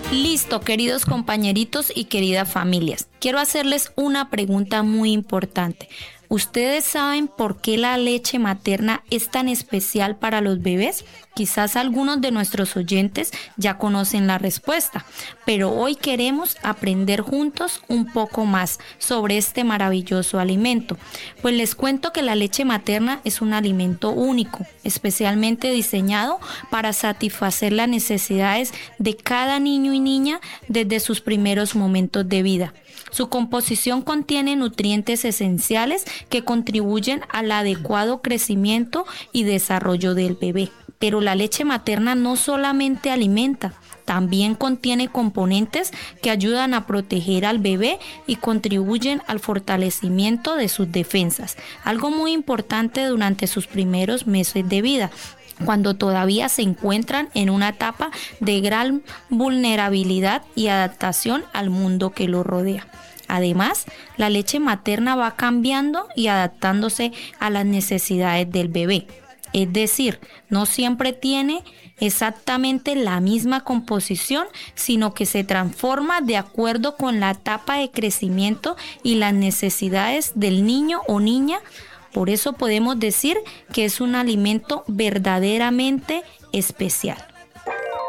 Listo, queridos compañeritos y queridas familias. Quiero hacerles una pregunta muy importante. ¿Ustedes saben por qué la leche materna es tan especial para los bebés? Quizás algunos de nuestros oyentes ya conocen la respuesta, pero hoy queremos aprender juntos un poco más sobre este maravilloso alimento. Pues les cuento que la leche materna es un alimento único, especialmente diseñado para satisfacer las necesidades de cada niño y niña desde sus primeros momentos de vida. Su composición contiene nutrientes esenciales que contribuyen al adecuado crecimiento y desarrollo del bebé. Pero la leche materna no solamente alimenta, también contiene componentes que ayudan a proteger al bebé y contribuyen al fortalecimiento de sus defensas, algo muy importante durante sus primeros meses de vida, cuando todavía se encuentran en una etapa de gran vulnerabilidad y adaptación al mundo que los rodea. Además, la leche materna va cambiando y adaptándose a las necesidades del bebé. Es decir, no siempre tiene exactamente la misma composición, sino que se transforma de acuerdo con la etapa de crecimiento y las necesidades del niño o niña. Por eso podemos decir que es un alimento verdaderamente especial.